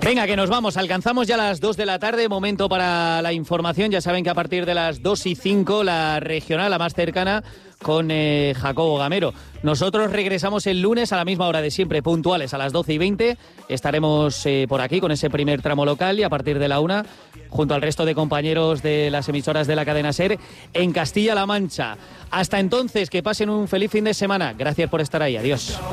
Venga, que nos vamos. Alcanzamos ya las 2 de la tarde. Momento para la información. Ya saben que a partir de las 2:05, la regional, la más cercana, con Jacobo Gamero. Nosotros regresamos el lunes a la misma hora de siempre, puntuales, a las 12:20. Estaremos por aquí con ese primer tramo local y a partir de la 1, junto al resto de compañeros de las emisoras de la cadena SER, en Castilla-La Mancha. Hasta entonces, que pasen un feliz fin de semana. Gracias por estar ahí. Adiós.